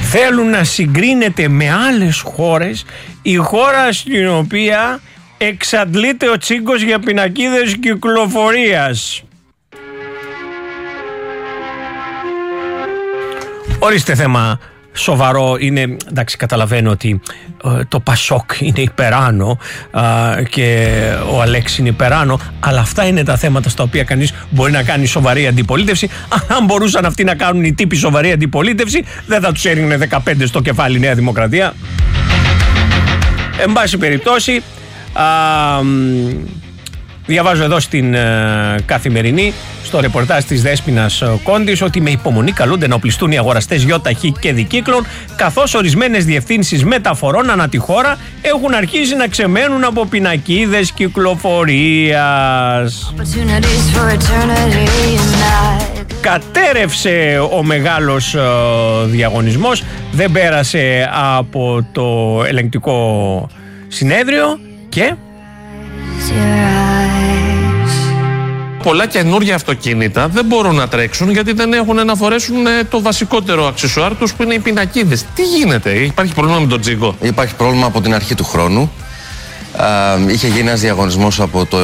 θέλουν να συγκρίνεται με άλλες χώρες η χώρα στην οποία εξαντλείται ο τσίγκος για πινακίδες κυκλοφορίας. Ορίστε θέμα σοβαρό είναι, εντάξει, καταλαβαίνω ότι το Πασόκ είναι υπεράνω και ο Αλέξης είναι υπεράνω, αλλά αυτά είναι τα θέματα στα οποία κανείς μπορεί να κάνει σοβαρή αντιπολίτευση. Αν μπορούσαν αυτοί να κάνουν οι τύποι σοβαρή αντιπολίτευση, δεν θα τους έριχνε 15 στο κεφάλι η Νέα Δημοκρατία. Εν πάση περιπτώσει, διαβάζω εδώ στην Καθημερινή, στο ρεπορτάζ της Δέσποινας Κόντης, ότι με υπομονή καλούνται να οπλιστούν οι αγοραστές ΙΧ και δικύκλων, καθώς ορισμένες διευθύνσεις μεταφορών ανά τη χώρα έχουν αρχίσει να ξεμένουν από πινακίδες κυκλοφορίας. Κατέρευσε ο μεγάλος διαγωνισμός, δεν πέρασε από το ελεγκτικό συνέδριο και... Πολλά καινούργια αυτοκίνητα δεν μπορούν να τρέξουν γιατί δεν έχουν να φορέσουν το βασικότερο αξεσουάρ τους, που είναι οι πινακίδες. Τι γίνεται, υπάρχει πρόβλημα με τον τζίγκο? Υπάρχει πρόβλημα από την αρχή του χρόνου. Είχε γίνει ένας διαγωνισμός από το